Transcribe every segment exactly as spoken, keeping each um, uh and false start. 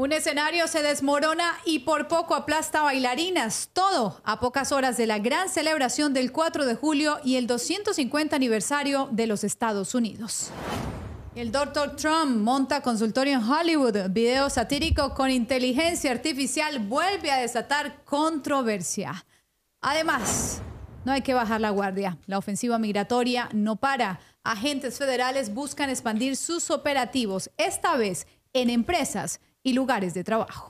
Un escenario se desmorona y por poco aplasta bailarinas. Todo a pocas horas de la gran celebración del cuatro de julio y el doscientos cincuenta aniversario de los Estados Unidos. El doctor Trump monta consultorio en Hollywood. Video satírico con inteligencia artificial vuelve a desatar controversia. Además, no hay que bajar la guardia. La ofensiva migratoria no para. Agentes federales buscan expandir sus operativos, esta vez en empresas y lugares de trabajo.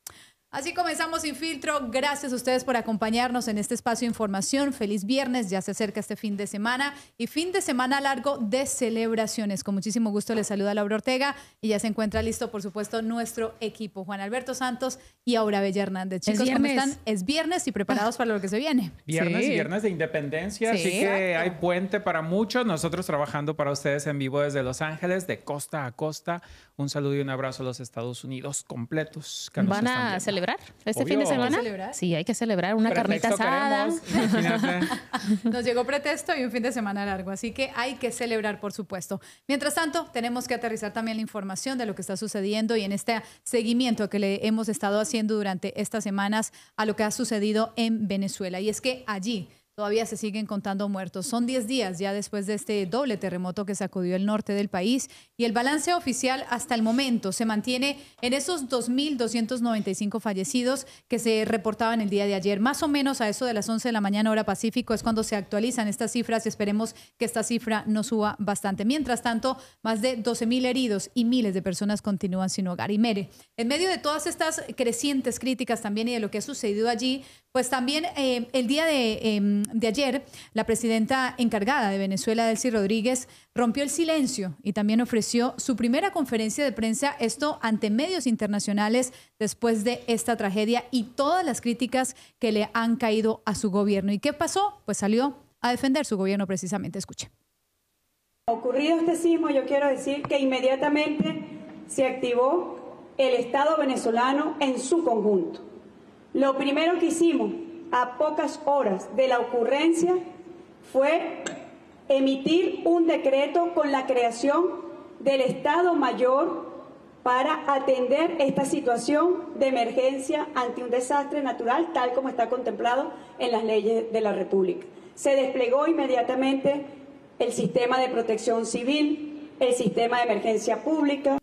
Así comenzamos Sin Filtro. Gracias a ustedes por acompañarnos en este espacio de información. Feliz viernes, ya se acerca este fin de semana y fin de semana largo de celebraciones. Con muchísimo gusto les saluda Laura Ortega y ya se encuentra listo, por supuesto, nuestro equipo. Juan Alberto Santos y Aura Bella Hernández. Chicos, ¿cómo están? Es viernes y preparados para lo que se viene. Viernes, sí. viernes de independencia, sí, así que exacto. hay puente para muchos. Nosotros trabajando para ustedes en vivo desde Los Ángeles, de costa a costa. Un saludo y un abrazo a los Estados Unidos completos. Que ¿Van a celebrar este Obvio. fin de semana? ¿Celebrar? Sí, hay que celebrar una Pretexto carnita asada. queremos, imagínate. Nos llegó pretexto y un fin de semana largo, así que hay que celebrar, por supuesto. Mientras tanto, tenemos que aterrizar también la información de lo que está sucediendo y en este seguimiento que le hemos estado haciendo durante estas semanas a lo que ha sucedido en Venezuela. Y es que allí todavía se siguen contando muertos. Son diez días ya después de este doble terremoto que sacudió el norte del país y el balance oficial hasta el momento se mantiene en esos dos mil doscientos noventa y cinco fallecidos que se reportaban el día de ayer. Más o menos a eso de las once de la mañana hora Pacífico es cuando se actualizan estas cifras y esperemos que esta cifra no suba bastante. Mientras tanto, más de doce mil heridos y miles de personas continúan sin hogar. Y mire, en medio de todas estas crecientes críticas también y de lo que ha sucedido allí, pues también eh, el día de, eh, de ayer, la presidenta encargada de Venezuela, Delcy Rodríguez, rompió el silencio y también ofreció su primera conferencia de prensa, esto ante medios internacionales después de esta tragedia y todas las críticas que le han caído a su gobierno. ¿Y qué pasó? Pues salió a defender su gobierno precisamente. Escuche. Ocurrido este sismo, yo quiero decir que inmediatamente se activó el Estado venezolano en su conjunto. Lo primero que hicimos a pocas horas de la ocurrencia fue emitir un decreto con la creación del Estado Mayor para atender esta situación de emergencia ante un desastre natural, tal como está contemplado en las leyes de la República. Se desplegó inmediatamente el sistema de protección civil, el sistema de emergencia pública.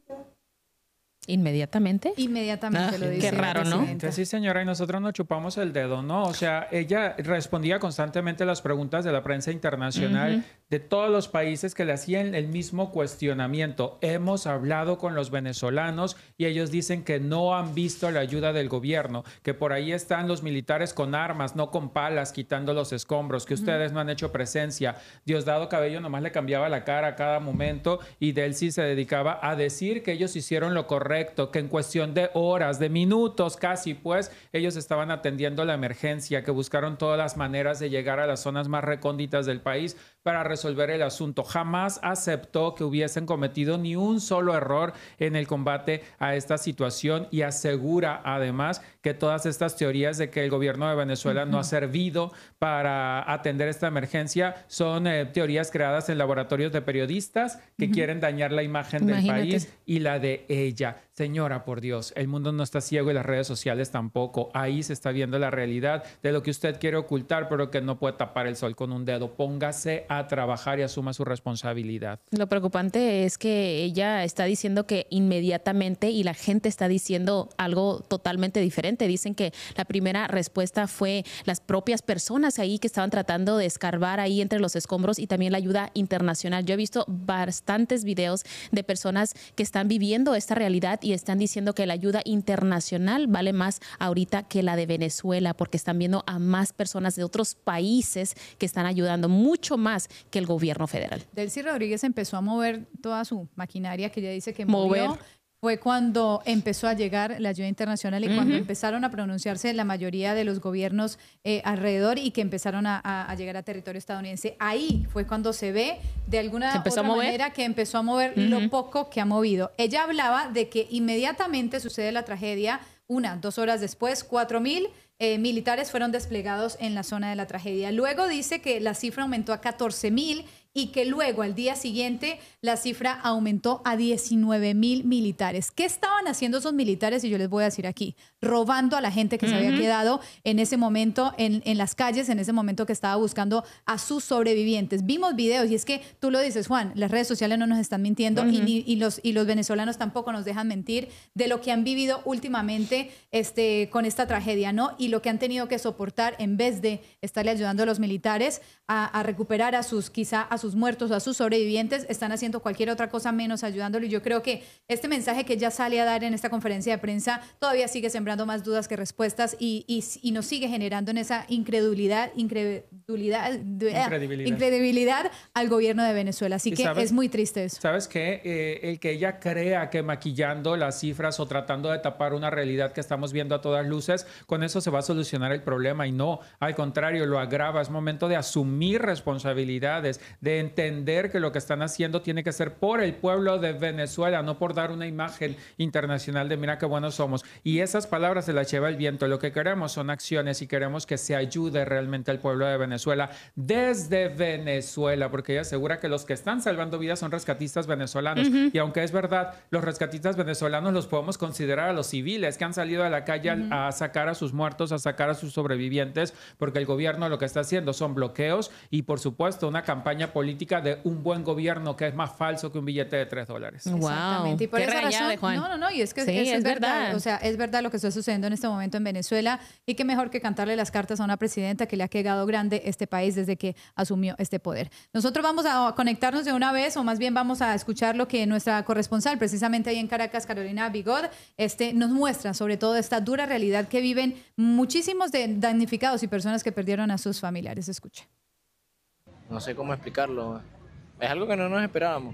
¿Inmediatamente? Inmediatamente Ah, lo dice. qué raro, ¿no? Entonces, sí, señora, y nosotros nos chupamos el dedo, ¿no? O sea, ella respondía constantemente a las preguntas de la prensa internacional uh-huh. de todos los países que le hacían el mismo cuestionamiento. Hemos hablado con los venezolanos y ellos dicen que no han visto la ayuda del gobierno, que por ahí están los militares con armas, no con palas, quitando los escombros, que ustedes uh-huh. no han hecho presencia. Diosdado Cabello nomás le cambiaba la cara a cada momento y Delcy se dedicaba a decir que ellos hicieron lo correcto, que en cuestión de horas, de minutos casi, pues, ellos estaban atendiendo la emergencia, que buscaron todas las maneras de llegar a las zonas más recónditas del país para resolver el asunto. Jamás aceptó que hubiesen cometido ni un solo error en el combate a esta situación y asegura además que todas estas teorías de que el gobierno de Venezuela uh-huh. no ha servido para atender esta emergencia son eh, teorías creadas en laboratorios de periodistas que uh-huh. quieren dañar la imagen Imagínate. del país y la de ella. Señora, por Dios, el mundo no está ciego y las redes sociales tampoco. Ahí se está viendo la realidad de lo que usted quiere ocultar, pero que no puede tapar el sol con un dedo. Póngase a trabajar y asuma su responsabilidad. Lo preocupante es que ella está diciendo que inmediatamente y la gente está diciendo algo totalmente diferente. Dicen que la primera respuesta fue las propias personas ahí que estaban tratando de escarbar ahí entre los escombros y también la ayuda internacional. Yo he visto bastantes videos de personas que están viviendo esta realidad y están diciendo que la ayuda internacional vale más ahorita que la de Venezuela porque están viendo a más personas de otros países que están ayudando mucho más que el gobierno federal. Delcy Rodríguez empezó a mover toda su maquinaria que ella dice que mover. movió. Fue cuando empezó a llegar la ayuda internacional y uh-huh. cuando empezaron a pronunciarse la mayoría de los gobiernos eh, alrededor y que empezaron a, a, a llegar a territorio estadounidense. Ahí fue cuando se ve de alguna otra manera que empezó a mover uh-huh. lo poco que ha movido. Ella hablaba de que inmediatamente sucede la tragedia, una, dos horas después, cuatro mil eh, militares fueron desplegados en la zona de la tragedia. Luego dice que la cifra aumentó a catorce mil y que luego al día siguiente la cifra aumentó a diecinueve mil militares. ¿Qué estaban haciendo esos militares? Y yo les voy a decir aquí, robando a la gente que uh-huh. se había quedado en ese momento en, en las calles, en ese momento que estaba buscando a sus sobrevivientes. Vimos videos y es que tú lo dices, Juan, las redes sociales no nos están mintiendo uh-huh. y, ni, y, los, y los venezolanos tampoco nos dejan mentir de lo que han vivido últimamente este, con esta tragedia, ¿no? Y lo que han tenido que soportar en vez de estarle ayudando a los militares a, a recuperar a sus, quizá a sus muertos o a sus sobrevivientes, están haciendo cualquier otra cosa menos ayudándolo. Y yo creo que este mensaje que ya sale a dar en esta conferencia de prensa todavía sigue sembrando más dudas que respuestas y, y, y nos sigue generando en esa incredulidad, incredulidad, incredibilidad. incredibilidad al gobierno de Venezuela. Así que sabes, es muy triste eso. ¿Sabes qué? Eh, el que ella crea que maquillando las cifras o tratando de tapar una realidad que estamos viendo a todas luces, con eso se va a solucionar el problema y no, al contrario, lo agrava. Es momento de asumir responsabilidades, de entender que lo que están haciendo tiene que ser por el pueblo de Venezuela, no por dar una imagen internacional de mira qué buenos somos. Y esas palabras se las lleva el viento. Lo que queremos son acciones y queremos que se ayude realmente al pueblo de Venezuela desde Venezuela, porque ella asegura que los que están salvando vidas son rescatistas venezolanos. Uh-huh. Y aunque es verdad, los rescatistas venezolanos los podemos considerar a los civiles que han salido a la calle uh-huh. a sacar a sus muertos, a sacar a sus sobrevivientes, porque el gobierno lo que está haciendo son bloqueos y, por supuesto, una campaña política de un buen gobierno que es más falso que un billete de tres dólares. Wow. Exactamente. Y por Qué esa rayada, razón, Juan. no, no, no, y es que sí, es, es, es verdad. verdad. O sea, es verdad lo que está sucediendo en este momento en Venezuela y qué mejor que cantarle las cartas a una presidenta que le ha quedado grande este país desde que asumió este poder. Nosotros vamos a conectarnos de una vez, o más bien vamos a escuchar lo que nuestra corresponsal, precisamente ahí en Caracas, Carolina Bigod, este, nos muestra sobre todo esta dura realidad que viven muchísimos de damnificados y personas que perdieron a sus familiares. Escuche. No sé cómo explicarlo. Es algo que no nos esperábamos.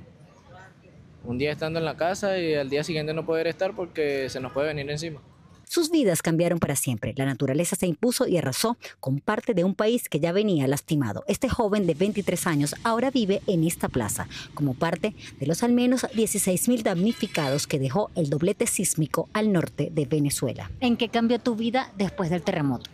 Un día estando en la casa y al día siguiente no poder estar porque se nos puede venir encima. Sus vidas cambiaron para siempre. La naturaleza se impuso y arrasó con parte de un país que ya venía lastimado. Este joven de veintitrés años ahora vive en esta plaza, como parte de los al menos dieciséis mil damnificados que dejó el doblete sísmico al norte de Venezuela. ¿En qué cambió tu vida después del terremoto?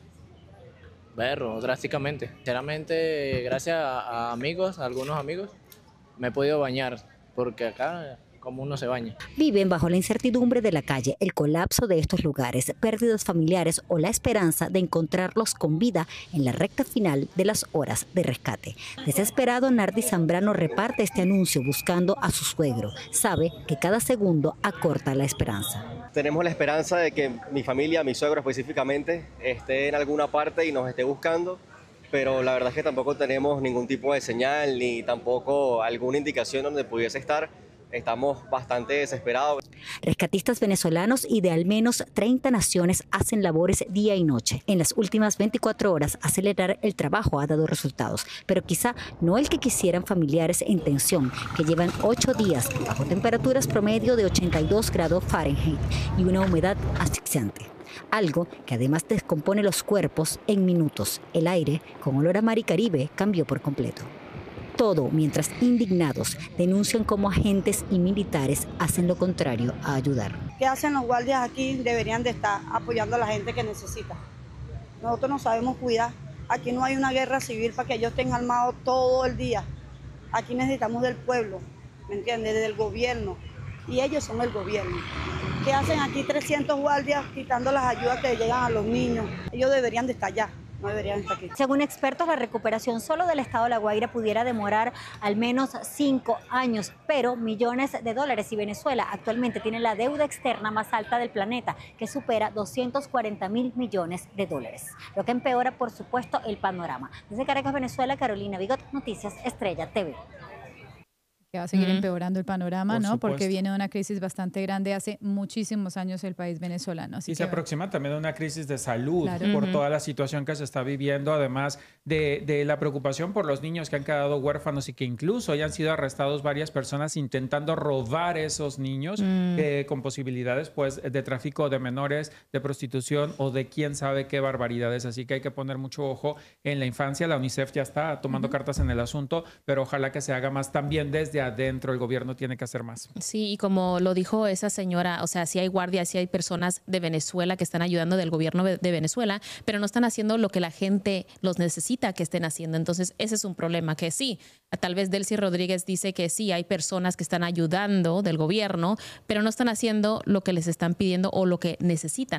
Berro, drásticamente. Sinceramente, gracias a, a amigos, a algunos amigos, me he podido bañar, porque acá como uno se baña. Viven bajo la incertidumbre de la calle, el colapso de estos lugares, pérdidas familiares o la esperanza de encontrarlos con vida en la recta final de las horas de rescate. Desesperado, Nardi Zambrano reparte este anuncio buscando a su suegro. Sabe que cada segundo acorta la esperanza. Tenemos la esperanza de que mi familia, mi suegro específicamente, esté en alguna parte y nos esté buscando, pero la verdad es que tampoco tenemos ningún tipo de señal ni tampoco alguna indicación donde pudiese estar. Estamos bastante desesperados. Rescatistas venezolanos y de al menos treinta naciones hacen labores día y noche. En las últimas veinticuatro horas, acelerar el trabajo ha dado resultados, pero quizá no el que quisieran familiares en tensión, que llevan ocho días bajo temperaturas promedio de ochenta y dos grados Fahrenheit y una humedad asfixiante. Algo que además descompone los cuerpos en minutos. El aire, con olor a mar y Caribe, cambió por completo. Todo mientras indignados denuncian cómo agentes y militares hacen lo contrario a ayudar. ¿Qué hacen los guardias aquí? Deberían de estar apoyando a la gente que necesita. Nosotros no sabemos cuidar. Aquí no hay una guerra civil para que ellos estén armados todo el día. Aquí necesitamos del pueblo, ¿me entiendes? Del gobierno. Y ellos son el gobierno. ¿Qué hacen aquí trescientos guardias quitando las ayudas que llegan a los niños? Ellos deberían de estar allá. No deberían estar aquí. Según expertos, la recuperación solo del estado de La Guaira pudiera demorar al menos cinco años, pero millones de dólares, y Venezuela actualmente tiene la deuda externa más alta del planeta, que supera doscientos cuarenta mil millones de dólares, lo que empeora, por supuesto, el panorama. Desde Caracas, Venezuela, Carolina Bigod, Noticias Estrella T V. Que va a seguir Mm. empeorando el panorama, Por ¿no? supuesto. Porque viene una crisis bastante grande hace muchísimos años el país venezolano. Así y que se va- aproxima también una crisis de salud Claro. por Ujú. toda la situación que se está viviendo, además de, de la preocupación por los niños que han quedado huérfanos y que incluso hayan sido arrestados varias personas intentando robar esos niños Mm. eh, con posibilidades pues de tráfico de menores, de prostitución o de quién sabe qué barbaridades. Así que hay que poner mucho ojo en la infancia. La UNICEF ya está tomando Ujú. cartas en el asunto, pero ojalá que se haga más también desde desde adentro el gobierno tiene que hacer más. Sí, y como lo dijo esa señora, o sea, sí hay guardias, sí hay personas de Venezuela que están ayudando del gobierno de Venezuela, pero no están haciendo lo que la gente los necesita que estén haciendo. Entonces, ese es un problema que sí, tal vez Delcy Rodríguez dice que sí, hay personas que están ayudando del gobierno, pero no están haciendo lo que les están pidiendo o lo que necesitan.